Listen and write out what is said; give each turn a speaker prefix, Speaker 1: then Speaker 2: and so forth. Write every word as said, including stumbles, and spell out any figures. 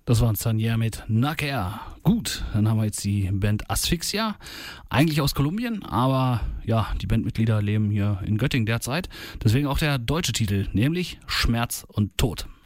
Speaker 1: Das war Sanier mit Naker. Gut, dann haben wir jetzt die Band Asphyxia, eigentlich aus Kolumbien, aber ja, die Bandmitglieder leben hier in Göttingen derzeit. Deswegen auch der deutsche Titel, nämlich Schmerz und Tod.